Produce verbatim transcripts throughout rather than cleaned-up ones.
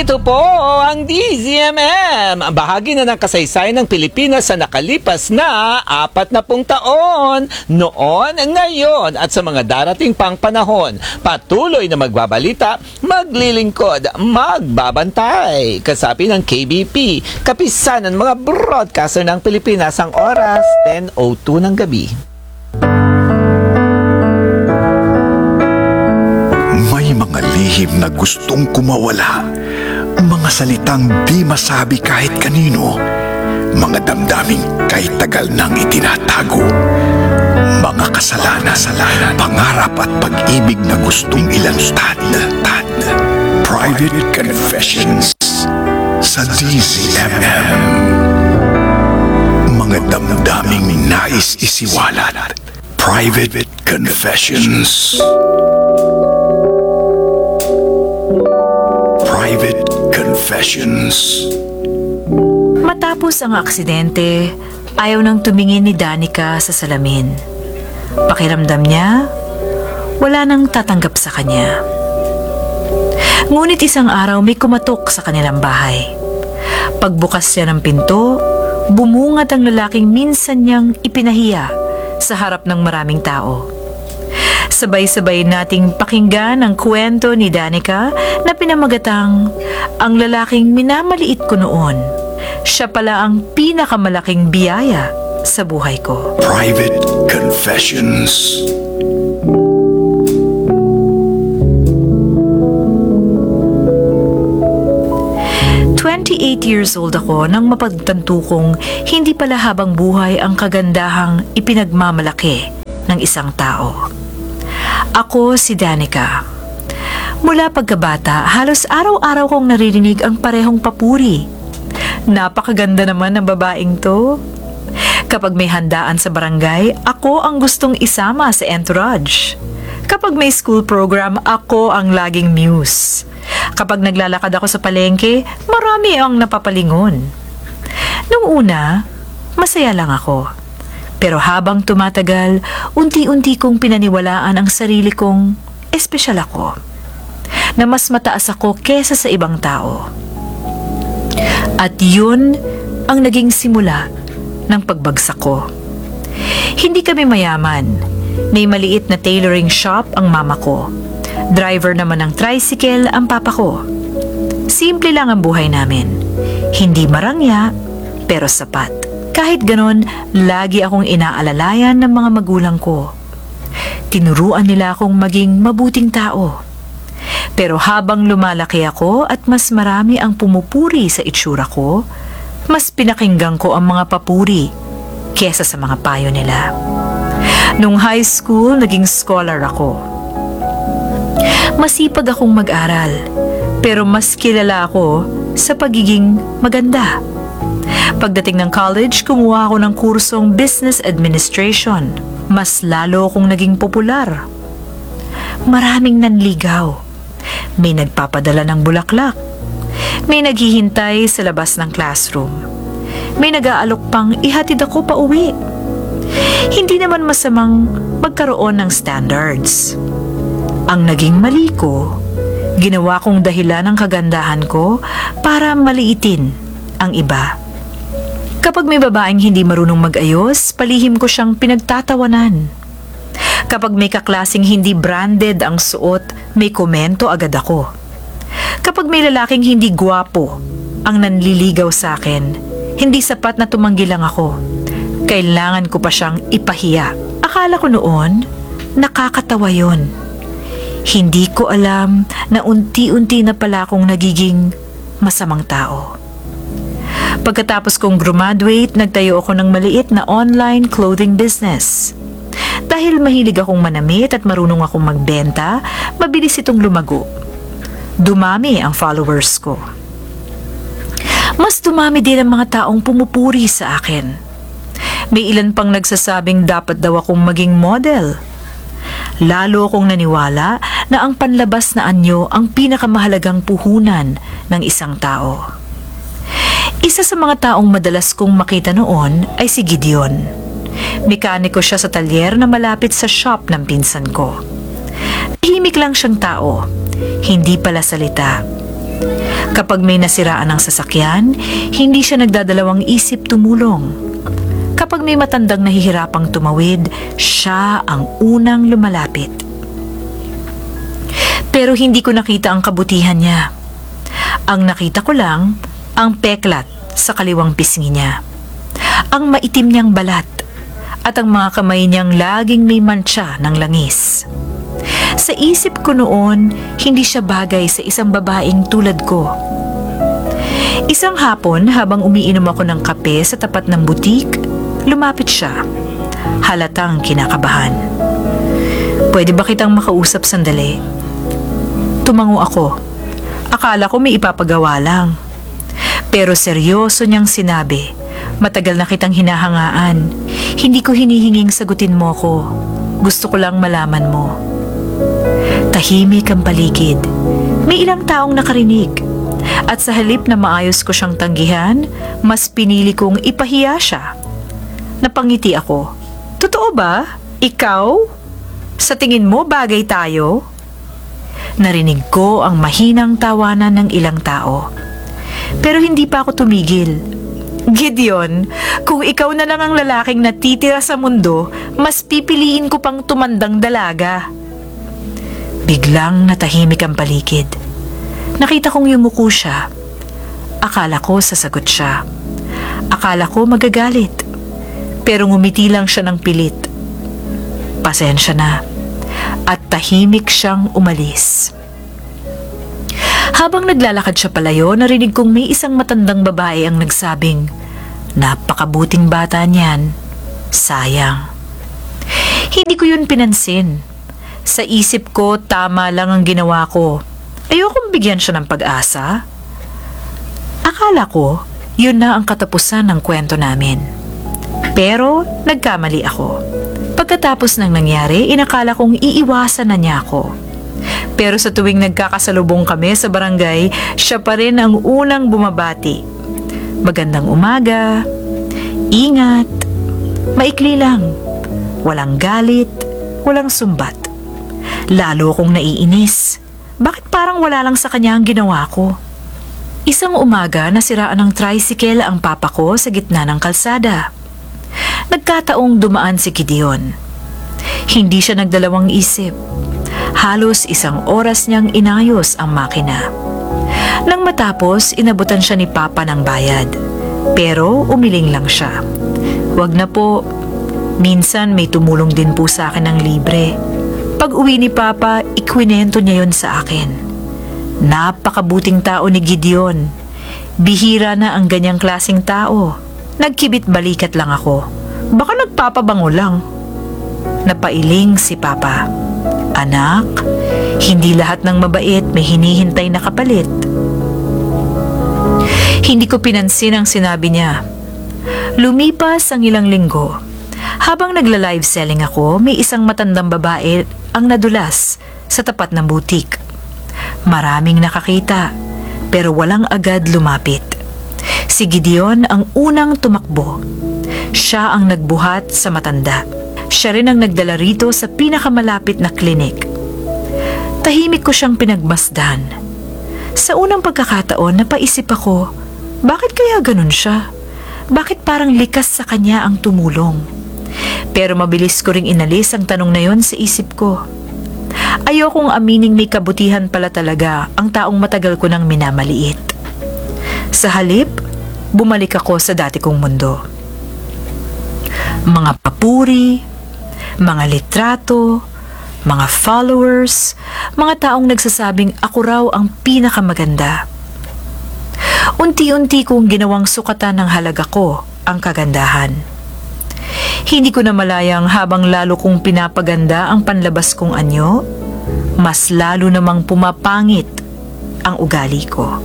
Ito po ang D Z M M, ang bahagi na ng kasaysayan ng Pilipinas sa nakalipas na apat na pung taon. Noon, ngayon at sa mga darating pang panahon, patuloy na magbabalita, maglilingkod, magbabantay. Kasapi ng K B P, kapisan ng mga broadcaster ng Pilipinas, ang oras ten oh two ng gabi. May mga lihim na gustong kumawala, mga salitang di masabi kahit kanino, mga damdaming kahit tagal nang itinatago, mga kasalanan, salanan, pangarap at pag-ibig na gustong ilantad. Private Confessions sa D Z M M. Mga damdaming nais isiwalat. Private Confessions. Private Confessions. Matapos ang aksidente, ayaw nang tumingin ni Danica sa salamin. Pakiramdam niya, wala nang tatanggap sa kanya. Ngunit isang araw may kumatok sa kanilang bahay. Pagbukas siya ng pinto, bumungat ang lalaking minsan niyang ipinahiya sa harap ng maraming tao. Sabay-sabay nating pakinggan ang kwento ni Danica na pinamagatang ang lalaking minamaliit ko noon. Siya pala ang pinakamalaking biyaya sa buhay ko. Private Confessions. twenty-eight years old ako nang mapagtanto kong hindi pala habang buhay ang kagandahang ipinagmamalaki ng isang tao. Ako si Danica. Mula pagkabata, halos araw-araw kong naririnig ang parehong papuri. Napakaganda naman ng babaeng to. Kapag may handaan sa barangay, ako ang gustong isama sa entourage. Kapag may school program, ako ang laging muse. Kapag naglalakad ako sa palengke, marami ang napapalingon. Nung una, masaya lang ako. Pero habang tumatagal, unti-unti kong pinaniwalaan ang sarili kong espesyal ako. Na mas mataas ako kesa sa ibang tao. At yun ang naging simula ng pagbagsak ko. Hindi kami mayaman. May maliit na tailoring shop ang mama ko. Driver naman ng tricycle ang papa ko. Simple lang ang buhay namin. Hindi marangya, pero sapat. Kahit ganon, lagi akong inaalalayan ng mga magulang ko. Tinuruan nila akong maging mabuting tao. Pero habang lumalaki ako at mas marami ang pumupuri sa itsura ko, mas pinakinggan ko ang mga papuri kesa sa mga payo nila. Nung high school, naging scholar ako. Masipag akong mag-aral, pero mas kilala ako sa pagiging maganda. Pagdating ng college, kumuha ako ng kursong Business Administration. Mas lalo akong naging popular. Maraming nanligaw. May nagpapadala ng bulaklak. May naghihintay sa labas ng classroom. May nag-aalok pang ihatid ako pa uwi. Hindi naman masamang magkaroon ng standards. Ang naging mali ko, ginawa kong dahilan ng kagandahan ko para maliitin ang iba. Kapag may babaeng hindi marunong mag-ayos, palihim ko siyang pinagtatawanan. Kapag may kaklasing hindi branded ang suot, may komento agad ako. Kapag may lalaking hindi gwapo ang nanliligaw sa akin, hindi sapat na tumanggi lang ako. Kailangan ko pa siyang ipahiya. Akala ko noon, nakakatawa yon. Hindi ko alam na unti-unti na pala akong nagiging masamang tao. Pagkatapos kong graduate, nagtayo ako ng maliit na online clothing business. Dahil mahilig akong manamit at marunong akong magbenta, mabilis itong lumago. Dumami ang followers ko. Mas dumami din ang mga taong pumupuri sa akin. May ilan pang nagsasabing dapat daw akong maging model. Lalo akong naniwala na ang panlabas na anyo ang pinakamahalagang puhunan ng isang tao. Isa sa mga taong madalas kong makita noon ay si Gideon. Mekaniko siya sa talyer na malapit sa shop ng pinsan ko. Tahimik lang siyang tao, hindi pala salita. Kapag may nasiraan ng sasakyan, hindi siya nagdadalawang isip tumulong. Kapag may matandang nahihirapang tumawid, siya ang unang lumalapit. Pero hindi ko nakita ang kabutihan niya. Ang nakita ko lang, ang peklat sa kaliwang pisngi niya. Ang maitim niyang balat at ang mga kamay niyang laging may mantsa ng langis. Sa isip ko noon, hindi siya bagay sa isang babaeng tulad ko. Isang hapon, habang umiinom ako ng kape sa tapat ng butik, lumapit siya. Halatang kinakabahan. "Pwede ba kitang makausap sandali?" Tumango ako. Akala ko may ipapagawa lang. Pero seryoso niyang sinabi, "Matagal na kitang hinahangaan. Hindi ko hinihinging sagutin mo ko. Gusto ko lang malaman mo." Tahimik ang paligid. May ilang taong nakarinig. At sa halip na maayos ko siyang tanggihan, mas pinili kong ipahiya siya. Napangiti ako. "Totoo ba? Ikaw? Sa tingin mo bagay tayo?" Narinig ko ang mahinang tawanan ng ilang tao. Pero hindi pa ako tumigil. "Gideon, kung ikaw na lang ang lalaking natitira sa mundo, mas pipiliin ko pang tumandang dalaga." Biglang natahimik ang paligid. Nakita kong yumuko siya. Akala ko sasagot siya. Akala ko magagalit. Pero ngumiti lang siya ng pilit. Pasensya na. At tahimik siyang umalis. Habang naglalakad siya palayo, narinig kong may isang matandang babae ang nagsabing, "Napakabuting bata niyan. Sayang." Hindi ko yun pinansin. Sa isip ko, tama lang ang ginawa ko. Ayokong bigyan siya ng pag-asa. Akala ko, yun na ang katapusan ng kwento namin. Pero, nagkamali ako. Pagkatapos ng nangyari, inakala kong iiwasan na niya ako. Pero sa tuwing nagkakasalubong kami sa barangay, siya pa rin ang unang bumabati. "Magandang umaga. Ingat." Maikli lang. Walang galit, walang sumbat. Lalo akong naiinis. Bakit parang wala lang sa kanya ang ginawa ko? Isang umaga, nasiraan ng tricycle ang papa ko sa gitna ng kalsada. Nagkataong dumaan si Gideon. Hindi siya nagdalawang isip. Halos isang oras niyang inayos ang makina. Nang matapos, inabutan siya ni papa ng bayad. Pero umiling lang siya. "Wag na po. Minsan may tumulong din po sa akin ng libre." Pag uwi ni papa, ikwinento niya yon sa akin. Napakabuting tao ni Gideon. Bihira na ang ganyang klaseng tao. Nagkibit balikat lang ako. Baka nagpapabango lang. Napailing si papa. "Anak, hindi lahat ng mabait may hinihintay na kapalit." Hindi ko pinansin ang sinabi niya. Lumipas ang ilang linggo. Habang nagla-live selling ako, may isang matandang babae ang nadulas sa tapat ng butik. Maraming nakakita, pero walang agad lumapit. Si Gideon ang unang tumakbo. Siya ang nagbuhat sa matanda. Siya rin ang nagdala rito sa pinakamalapit na klinik. Tahimik ko siyang pinagmasdan. Sa unang pagkakataon, napaisip ako, bakit kaya ganun siya? Bakit parang likas sa kanya ang tumulong? Pero mabilis ko ring inalis ang tanong na yon sa isip ko. Ayokong amining may kabutihan pala talaga ang taong matagal ko nang minamaliit. Sa halip, bumalik ako sa dati kong mundo. Mga papuri, mga litrato, mga followers, mga taong nagsasabing ako raw ang pinakamaganda. Unti-unti kong ginawang sukatan ng halaga ko ang kagandahan. Hindi ko na malayang habang lalo kong pinapaganda ang panlabas kong anyo, mas lalo namang pumapangit ang ugali ko.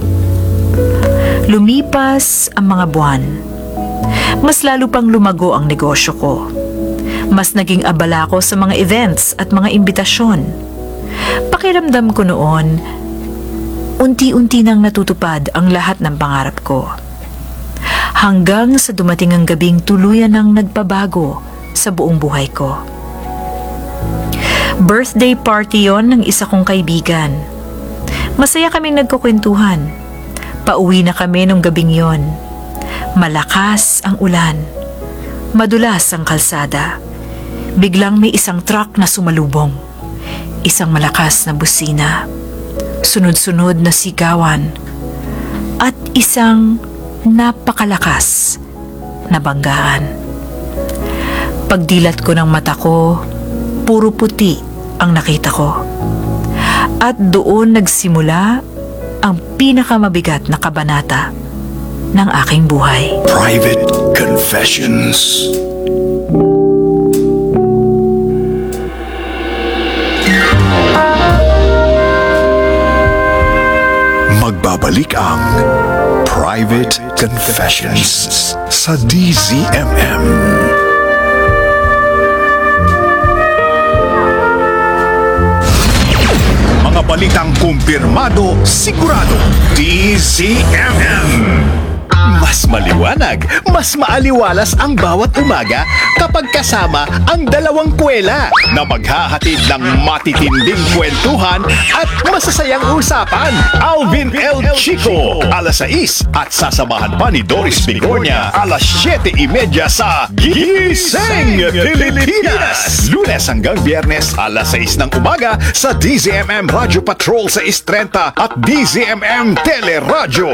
Lumipas ang mga buwan. Mas lalo pang lumago ang negosyo ko. Mas naging abala ko sa mga events at mga imbitasyon. Pakiramdam ko noon, unti-unti nang natutupad ang lahat ng pangarap ko. Hanggang sa dumating ang gabing tuluyan ng nagpabago sa buong buhay ko. Birthday party yon ng isa kong kaibigan. Masaya kaming nagkukwentuhan. Pauwi na kami nung gabing yon. Malakas ang ulan. Madulas ang kalsada. Biglang may isang truck na sumalubong. Isang malakas na busina. Sunod-sunod na sigawan. At isang napakalakas na banggaan. Pagdilat ko ng mata ko, puro puti ang nakita ko. At doon nagsimula ang pinakamabigat na kabanata ng aking buhay. Private Confessions. Magbabalik ang Private Confessions sa D Z M M. Mga balitang kumpirmado, sigurado, D Z M M. Mas maliwanag, mas maaliwalas ang bawat umaga kapag kasama ang dalawang kwela na maghahatid ng matitinding kwentuhan at masasayang usapan. Alvin L. Chico, alas sais at sasamahan pa ni Doris Bigornia, alas siyete trenta sa Gising Pilipinas. Lunes hanggang Biyernes, alas sais ng umaga sa D Z M M Radio Patrol sais trenta at D Z M M Teleradyo.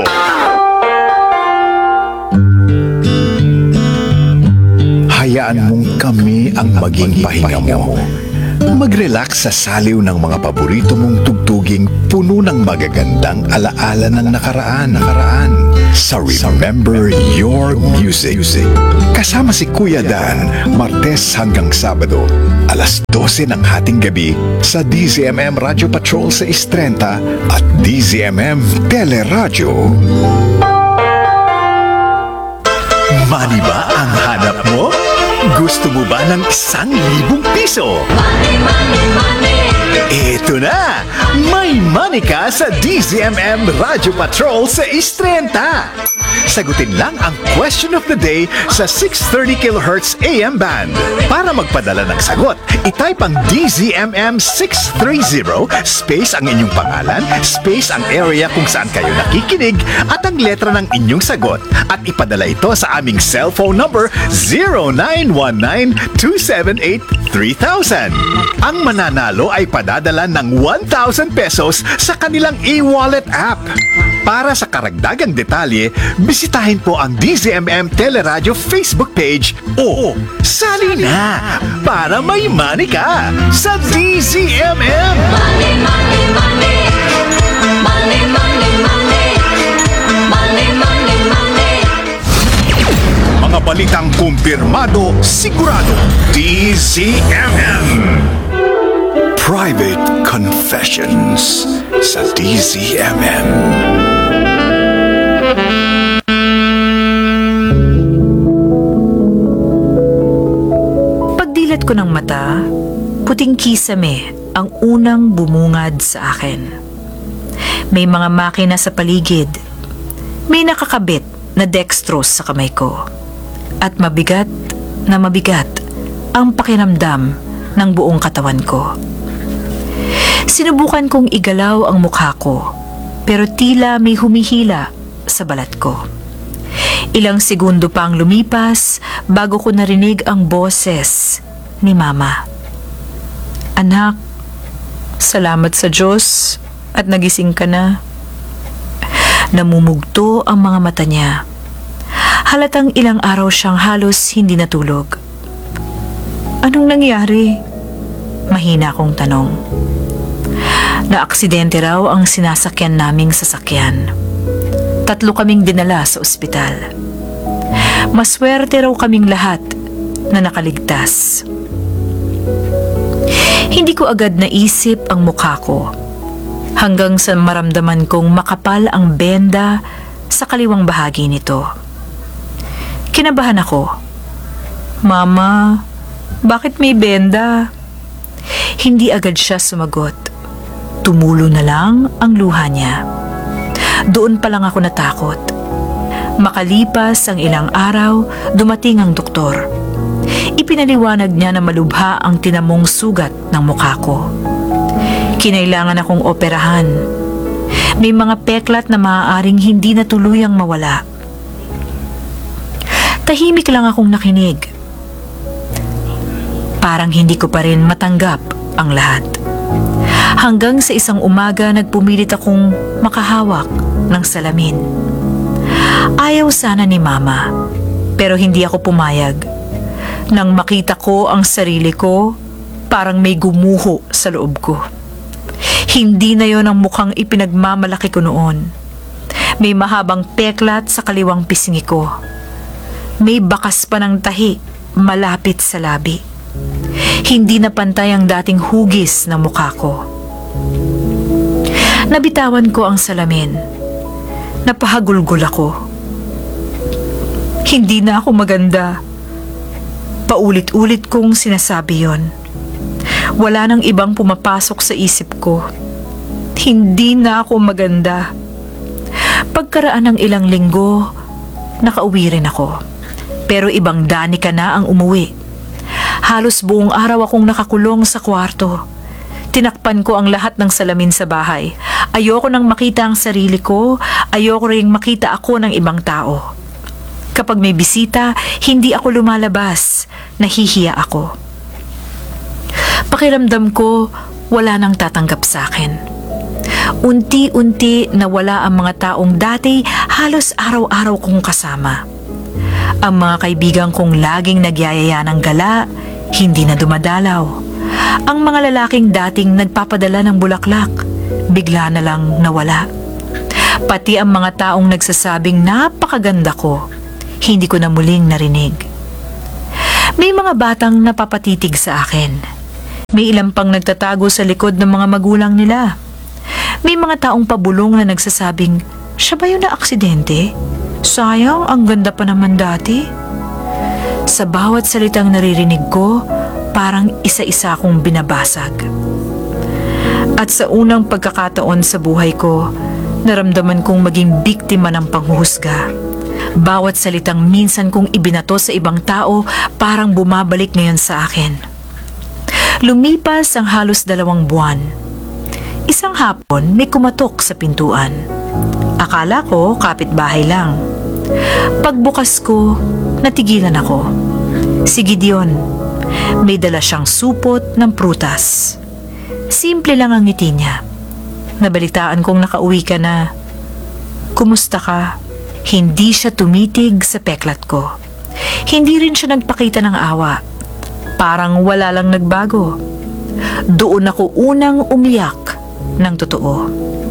Hayaan mong kami ang maging pahinga mo. Mag-relax sa saliw ng mga paborito mong tugtuging puno ng magagandang alaala ng nakaraan. nakaraan. Sa Remember Your Music. Kasama si Kuya Dan, Martes hanggang Sabado, alas dose ng hating gabi sa D Z M M Radio Patrol sa sais trenta at D Z M M Teleradyo. Money ba ang hanap mo? Gusto mo ba ng isang libong piso? Money, money, money. Ito na! May money ka sa D Z M M Radio Patrol sa sais trenta. Sagutin lang ang question of the day sa six thirty kilohertz A M band. Para magpadala ng sagot, itype ang D Z M M six thirty space ang inyong pangalan, space ang area kung saan kayo nakikinig at ang letra ng inyong sagot at ipadala ito sa aming cellphone number zero nine one nine two seven eight three thousand. Ang mananalo ay padadala ng one thousand pesos sa kanilang e-wallet app. Para sa karagdagang detalye, bisitahin po ang D Z M M Teleradyo Facebook page o sali na para may money ka sa D Z M M. Money, money, money. Money, money, money. Money, money, money. Mga balitang kumpirmado, sigurado, D Z M M. Private Confessions sa D Z M M. Pagdilat ko ng mata, puting kisame ang unang bumungad sa akin. May mga makina sa paligid. May nakakabit na dextrose sa kamay ko. At mabigat na mabigat ang pakiramdam ng buong katawan ko. Sinubukan kong igalaw ang mukha ko, pero tila may humihila sa balat ko. Ilang segundo pa ang lumipas bago ko narinig ang boses ni Mama. Anak, salamat sa Diyos at nagising ka na. Namumugto ang mga mata niya. Halatang ilang araw siyang halos hindi natulog. Anong nangyari? Mahina akong tanong. Naaksidente raw ang sinasakyan naming sasakyan. Tatlo kaming dinala sa ospital. Maswerte raw kaming lahat na nakaligtas. Hindi ko agad naisip ang mukha ko hanggang sa maramdaman kong makapal ang benda sa kaliwang bahagi nito. Kinabahan ako. Mama, bakit may benda? Hindi agad siya sumagot. Tumulo na lang ang luha niya. Doon pa lang ako natakot. Makalipas ang ilang araw, dumating ang doktor. Ipinaliwanag niya na malubha ang tinamong sugat ng mukha ko. Kinailangan akong operahan. May mga peklat na maaaring hindi na tuluyang mawala. Tahimik lang akong nakinig. Parang hindi ko pa rin matanggap ang lahat. Hanggang sa isang umaga nagpumilit akong makahawak ng salamin. Ayaw sana ni Mama, pero hindi ako pumayag. Nang makita ko ang sarili ko, parang may gumuho sa loob ko. Hindi na yon ang mukhang ipinagmamalaki ko noon. May mahabang peklat sa kaliwang pisngi ko. May bakas pa ng tahi malapit sa labi. Hindi na pantay ang dating hugis ng mukha ko. Nabitawan ko ang salamin. Napahagulgol ako. Hindi na ako maganda. Paulit-ulit kong sinasabi yon. Wala nang ibang pumapasok sa isip ko. Hindi na ako maganda. Pagkaraan ng ilang linggo, nakauwi rin ako. Pero ibang Danica na ang umuwi. Halos buong araw akong nakakulong sa kwarto. Tinakpan ko ang lahat ng salamin sa bahay. Ayoko nang makita ang sarili ko. Ayoko ring makita ako ng ibang tao. Kapag may bisita, hindi ako lumalabas. Nahihiya ako. Pakiramdam ko, wala nang tatanggap sa akin. Unti-unti nawala ang mga taong dati halos araw-araw kong kasama. Ang mga kaibigan kong laging nagyayaya ng gala, hindi na dumadalaw. Ang mga lalaking dating nagpapadala ng bulaklak, bigla na lang nawala. Pati ang mga taong nagsasabing napakaganda ko, hindi ko na muling narinig. May mga batang napapatitig sa akin. May ilang pang nagtatago sa likod ng mga magulang nila. May mga taong pabulong na nagsasabing, siya ba yun na aksidente? Sayang, ang ganda pa naman dati. Sa bawat salitang naririnig ko, parang isa-isa akong binabasag. At sa unang pagkakataon sa buhay ko, naramdaman kong maging biktima ng panghuhusga. Bawat salitang minsan kong ibinato sa ibang tao, parang bumabalik ngayon sa akin. Lumipas ang halos dalawang buwan. Isang hapon, may kumatok sa pintuan. Akala ko kapitbahay lang. Pagbukas ko, natigilan ako. Si Gideon. May dala siyang supot ng prutas. Simple lang ang ngiti niya. Nabalitaan kong nakauwi ka na. Kumusta ka? Hindi siya tumitig sa peklat ko. Hindi rin siya nagpakita ng awa. Parang wala lang nagbago. Doon ako unang umiyak ng totoo.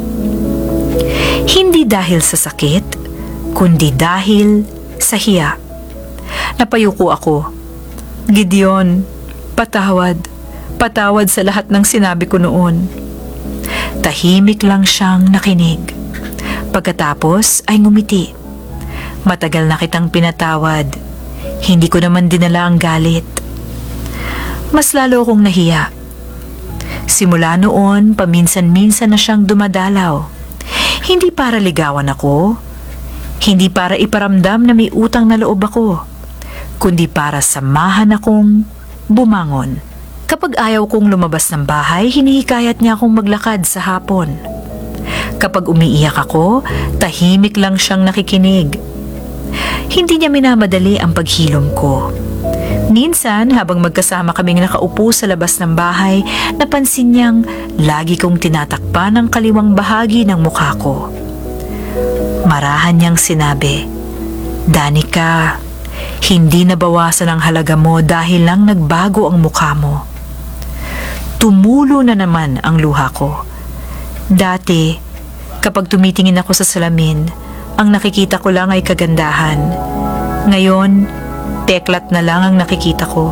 Hindi dahil sa sakit, kundi dahil sa hiya. Napayuko ako. Gideon, patawad. Patawad sa lahat ng sinabi ko noon. Tahimik lang siyang nakinig. Pagkatapos ay ngumiti. Matagal na kitang pinatawad. Hindi ko naman dinala ang galit. Mas lalo akong nahiya. Simula noon, paminsan-minsan na siyang dumadalaw. Hindi para ligawan ako, hindi para iparamdam na may utang na loob ako, kundi para samahan akong bumangon. Kapag ayaw kong lumabas ng bahay, hinihikayat niya akong maglakad sa hapon. Kapag umiiyak ako, tahimik lang siyang nakikinig. Hindi niya minamadali ang paghilom ko. Minsan, habang magkasama kaming nakaupo sa labas ng bahay, napansin niyang lagi kong tinatakpan ang kaliwang bahagi ng mukha ko. Marahan niyang sinabi, Danica, hindi nabawasan ang halaga mo dahil lang nagbago ang mukha mo. Tumulo na naman ang luha ko. Dati, kapag tumitingin ako sa salamin, ang nakikita ko lang ay kagandahan. Ngayon, peklat na lang ang nakikita ko.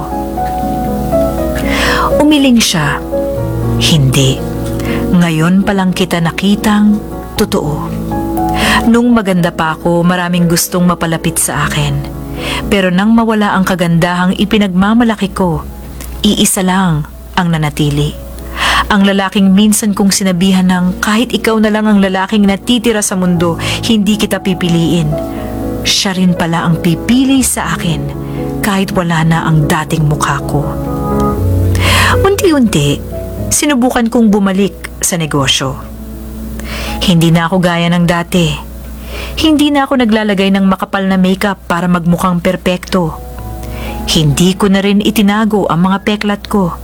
Umiling siya. Hindi. Ngayon pa lang kita nakitang totoo. Nung maganda pa ako, maraming gustong mapalapit sa akin. Pero nang mawala ang kagandahang ipinagmamalaki ko, iisa lang ang nanatili. Ang lalaking minsan kong sinabihan ng kahit ikaw na lang ang lalaking natitira sa mundo, hindi kita pipiliin. Siya rin pala ang pipili sa akin kahit wala na ang dating mukha ko. Unti-unti, sinubukan kong bumalik sa negosyo. Hindi na ako gaya ng dati. Hindi na ako naglalagay ng makapal na makeup para magmukhang perpekto. Hindi ko na rin itinago ang mga peklat ko.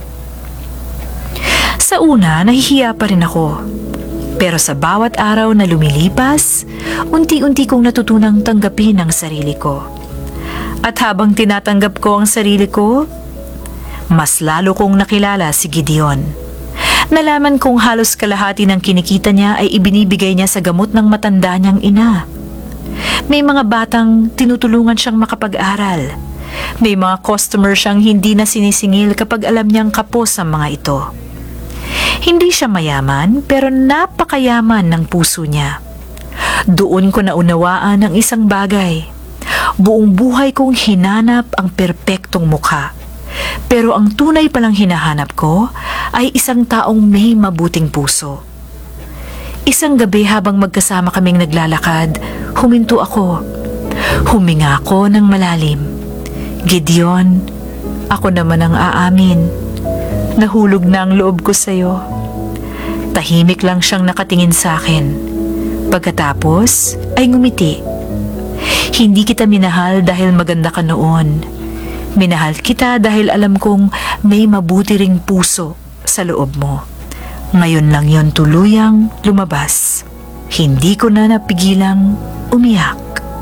Sa una, nahihiya pa rin ako. Pero sa bawat araw na lumilipas, unti-unti kong natutunang tanggapin ang sarili ko. At habang tinatanggap ko ang sarili ko, mas lalo kong nakilala si Gideon. Nalaman kong halos kalahati ng kinikita niya ay ibinibigay niya sa gamot ng matanda niyang ina. May mga batang tinutulungan siyang makapag-aral. May mga customer siyang hindi na sinisingil kapag alam niyang kapos ang mga ito. Hindi siya mayaman pero napakayaman ng puso niya. Doon ko naunawaan ang isang bagay. Buong buhay kong hinanap ang perpektong mukha. Pero ang tunay palang hinahanap ko ay isang taong may mabuting puso. Isang gabi habang magkasama kaming naglalakad, huminto ako. Huminga ako ng malalim. Gideon, ako naman ang aamin. Nahulog na ang loob ko sa'yo. Tahimik lang siyang nakatingin sa akin. Pagkatapos ay ngumiti. Hindi kita minahal dahil maganda ka noon. Minahal kita dahil alam kong may mabuti ring puso sa loob mo. Ngayon lang yon tuluyang lumabas. Hindi ko na napigilang umiyak.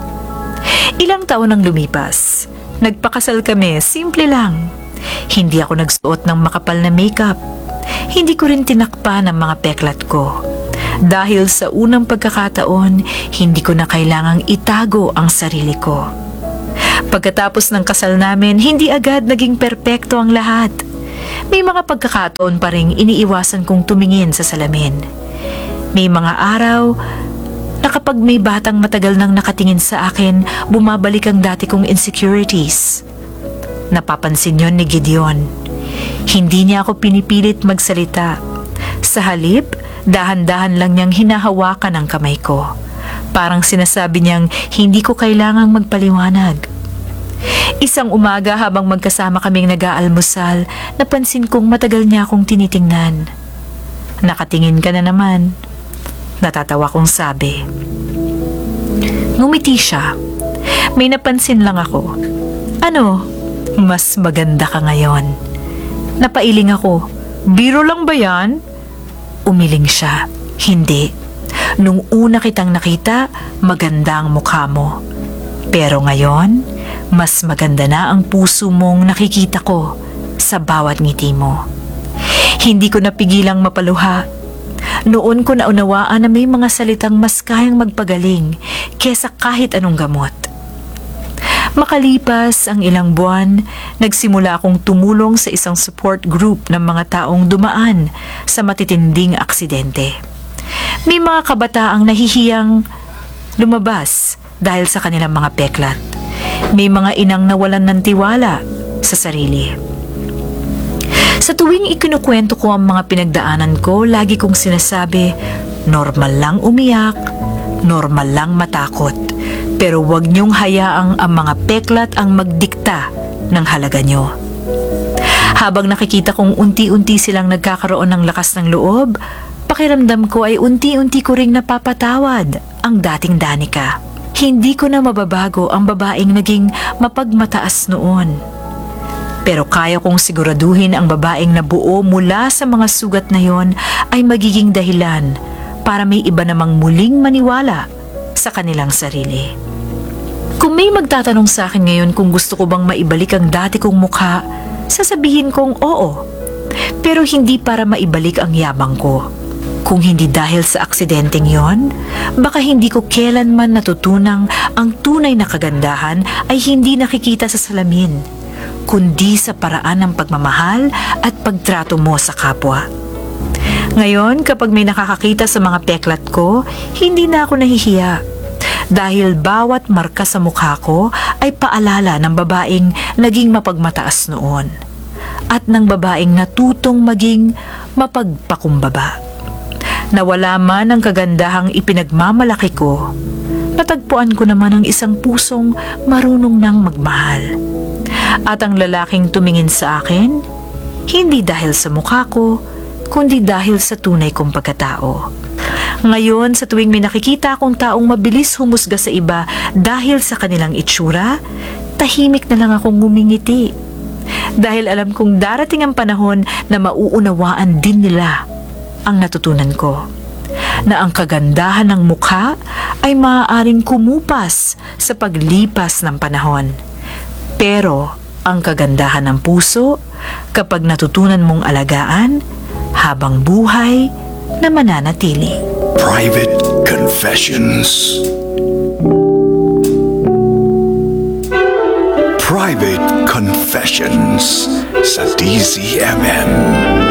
Ilang taon ang lumipas. Nagpakasal kami, simple lang. Hindi ako nagsuot ng makapal na makeup. Hindi ko rin tinakpan ang mga peklat ko. Dahil sa unang pagkakataon, hindi ko na kailangang itago ang sarili ko. Pagkatapos ng kasal namin, hindi agad naging perpekto ang lahat. May mga pagkakataon pa ring iniiwasan kong tumingin sa salamin. May mga araw na kapag may batang matagal nang nakatingin sa akin, bumabalik ang dati kong insecurities. Napapansin yon ni Gideon. Hindi niya ako pinipilit magsalita. Sa halip, dahan-dahan lang niyang hinahawakan ang kamay ko. Parang sinasabi niyang hindi ko kailangang magpaliwanag. Isang umaga habang magkasama kaming nag-aalmusal, napansin kong matagal niya akong tinitingnan. Nakatingin ka na naman. Natatawa kong sabi. Ngumiti siya. May napansin lang ako. Ano? Mas maganda ka ngayon. Napailing ako. Biro lang ba yan? Umiling siya. Hindi. Nung una kitang nakita, maganda ang mukha mo. Pero ngayon, mas maganda na ang puso mong nakikita ko sa bawat ngiti mo. Hindi ko napigilang mapaluha. Noon ko naunawaan na may mga salitang mas kayang magpagaling kesa kahit anong gamot. Makalipas ang ilang buwan, nagsimula akong tumulong sa isang support group ng mga taong dumaan sa matitinding aksidente. May mga kabataang nahihiyang lumabas dahil sa kanilang mga peklat. May mga inang nawalan ng tiwala sa sarili. Sa tuwing ikinukwento ko ang mga pinagdaanan ko, lagi kong sinasabi, normal lang umiyak, normal lang matakot. Pero huwag niyong hayaang ang mga peklat ang magdikta ng halaga niyo. Habang nakikita kong unti-unti silang nagkakaroon ng lakas ng loob, pakiramdam ko ay unti-unti ko ring napapatawad ang dating Danica. Hindi ko na mababago ang babaeng naging mapagmataas noon. Pero kaya kong siguraduhin ang babaeng nabuo mula sa mga sugat na yon ay magiging dahilan para may iba namang muling maniwala sa kanilang sarili. Kung may magtatanong sa akin ngayon kung gusto ko bang maibalik ang dati kong mukha, sasabihin kong oo. Pero hindi para maibalik ang yabang ko. Kung hindi dahil sa aksidenteng yon, baka hindi ko kailanman natutunang ang tunay na kagandahan ay hindi nakikita sa salamin, kundi sa paraan ng pagmamahal at pagtrato mo sa kapwa. Ngayon, kapag may nakakakita sa mga peklat ko, hindi na ako nahihiya. Dahil bawat marka sa mukha ko ay paalala ng babaeng naging mapagmataas noon at ng babaeng natutong maging mapagpakumbaba. Nawala man ang kagandahang ipinagmamalaki ko, natagpuan ko naman ang isang pusong marunong nang magmahal. At ang lalaking tumingin sa akin, hindi dahil sa mukha ko, kundi dahil sa tunay kong pagkatao. Ngayon, sa tuwing may nakikita akong taong mabilis humusga sa iba dahil sa kanilang itsura, tahimik na lang akong ngumingiti. Dahil alam kong darating ang panahon na mauunawaan din nila ang natutunan ko. Na ang kagandahan ng mukha ay maaaring kumupas sa paglipas ng panahon. Pero ang kagandahan ng puso kapag natutunan mong alagaan habang buhay na mananatili. Private Confessions. Private Confessions sa D Z M M.